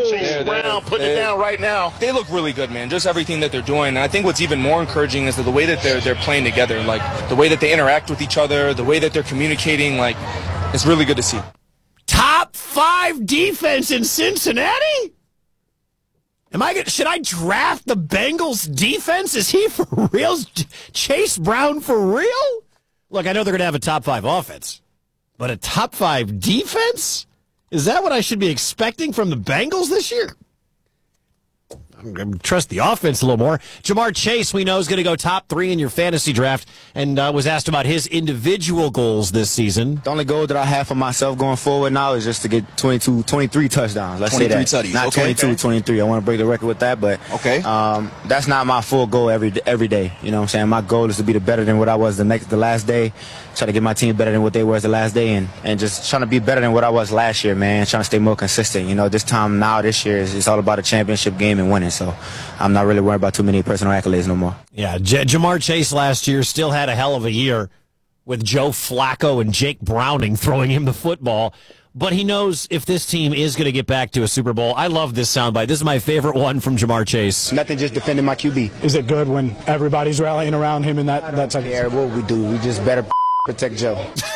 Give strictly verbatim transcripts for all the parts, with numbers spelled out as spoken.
Chase Brown putting it down right now. They look really good, man. Just everything that they're doing. And I think what's even more encouraging is that the way that they're they're playing together, like the way that they interact with each other, the way that they're communicating, like it's really good to see. Top five defense in Cincinnati? Am I gonna, should I draft the Bengals defense? Is he for real? Is Chase Brown for real? Look, I know they're going to have a top five offense, but a top five defense? Is that what I should be expecting from the Bengals this year? I'm going to trust the offense a little more. Ja'Marr Chase, we know, is going to go top three in your fantasy draft, and uh, was asked about his individual goals this season. The only goal that I have for myself going forward now is just to get twenty-two, twenty-three touchdowns. Let's say that. Tutties. Not okay, twenty-two, okay. twenty-three. I want to break the record with that, but okay. um, that's not my full goal every every day. You know what I'm saying? My goal is to be the better than what I was the next the last day. Try to get my team better than what they were the last day, and, and just trying to be better than what I was last year, man. Trying to stay more consistent. You know, this time now, this year, is it's all about a championship game and winning. So I'm not really worried about too many personal accolades no more. Yeah, J- Ja'Marr Chase last year still had a hell of a year with Joe Flacco and Jake Browning throwing him the football. But he knows if this team is going to get back to a Super Bowl. I love this soundbite. This is my favorite one from Ja'Marr Chase. Nothing, just defending my Q B. Is it good when everybody's rallying around him and that that's like Yeah, what we do, we just better protect Joe.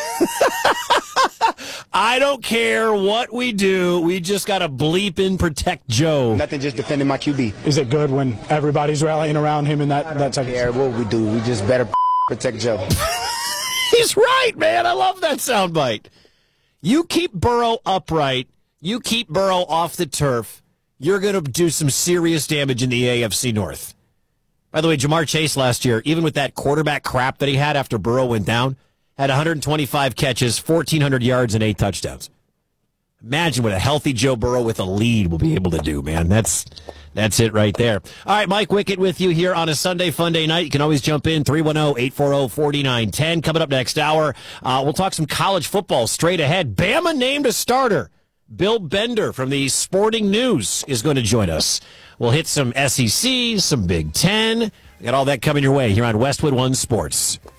I don't care what we do. We just got to bleep and protect Joe. Nothing, just defending my Q B. Is it good when everybody's rallying around him and that that's like Yeah, what we do, we just better protect Joe. He's right, man. I love that soundbite. You keep Burrow upright, you keep Burrow off the turf, you're going to do some serious damage in the A F C North. By the way, Ja'Marr Chase last year, even with that quarterback crap that he had after Burrow went down, had one hundred twenty-five catches, fourteen hundred yards, and eight touchdowns. Imagine what a healthy Joe Burrow with a lead will be able to do, man. That's that's it right there. All right, Mike Wickett with you here on a Sunday Funday night. You can always jump in, three one zero, eight four zero, four nine one zero. Coming up next hour, uh, we'll talk some college football straight ahead. Bama named a starter. Bill Bender from the Sporting News is going to join us. We'll hit some S E C, some Big Ten. We got all that coming your way here on Westwood One Sports.